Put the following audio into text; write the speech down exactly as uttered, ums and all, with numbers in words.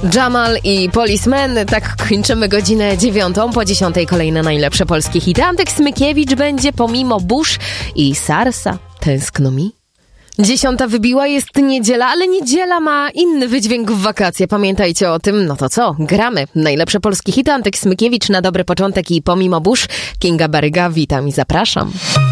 Jamal i Policeman, tak kończymy godzinę dziewiątą, po dziesiątej kolejne najlepsze polskie hity. Antek Smykiewicz będzie pomimo burz i Sarsa. Tęskno mi? Dziesiąta wybiła, jest niedziela, ale niedziela ma inny wydźwięk w wakacje. Pamiętajcie o tym. No to co? Gramy. Najlepsze polskie hity. Antek Smykiewicz na dobry początek i pomimo burz. Kinga Baryga, witam i zapraszam.